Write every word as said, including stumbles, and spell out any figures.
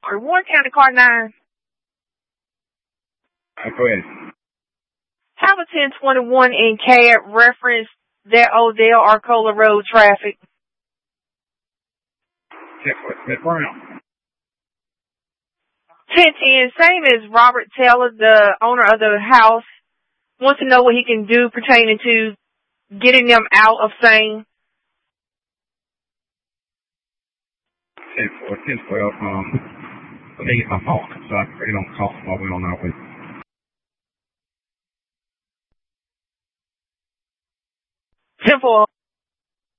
Or Warren County Car nine. Uh, go ahead. Have a ten twenty-one in cab reference that Odell Arcola Road traffic. Miss Brown. ten ten, same as Robert Taylor, the owner of the house, wants to know what he can do pertaining to getting them out of Sane. ten four, ten twelve, um, let me get my phone so I can get on call while we're on our way. ten four.